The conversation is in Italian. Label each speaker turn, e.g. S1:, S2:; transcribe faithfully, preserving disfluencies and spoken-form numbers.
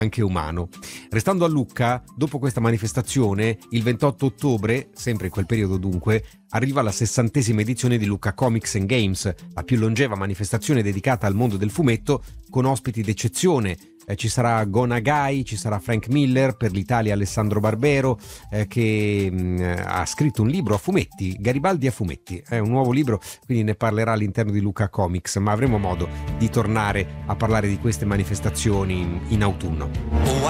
S1: anche umano. Restando a Lucca, dopo questa manifestazione, il ventotto ottobre, sempre in quel periodo dunque, arriva la sessantesima edizione di Lucca Comics and Games, la più longeva manifestazione dedicata al mondo del fumetto, con ospiti d'eccezione. Eh, ci sarà Go Nagai, ci sarà Frank Miller, per l'Italia Alessandro Barbero, eh, che mh, ha scritto un libro a fumetti, Garibaldi a fumetti, è un nuovo libro, quindi ne parlerà all'interno di Lucca Comics, ma avremo modo di tornare a parlare di queste manifestazioni in, in autunno.